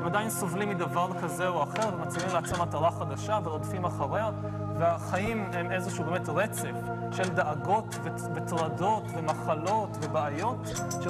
הם עדיין סובלים מדבר כזה או אחר, ומציבים לעצמם מטרה חדשה ורודפים אחריה, והחיים הם איזשהו באמת רצף של דאגות וטרדות ומחלות ובעיות,